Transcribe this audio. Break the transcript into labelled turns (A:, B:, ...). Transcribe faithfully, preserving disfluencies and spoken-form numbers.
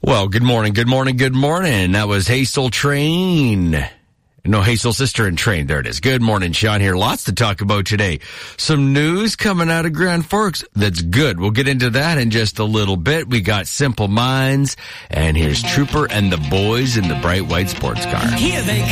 A: Well, good morning, good morning, good morning. That was Hazel Train. No, Hazel's sister in Train. There it is. Good morning, Sean here. Lots to talk about today. Some news coming out of Grand Forks that's good. We'll get into that in just a little bit. We got Simple Minds, and here's Trooper and the boys in the bright white sports car.
B: Here they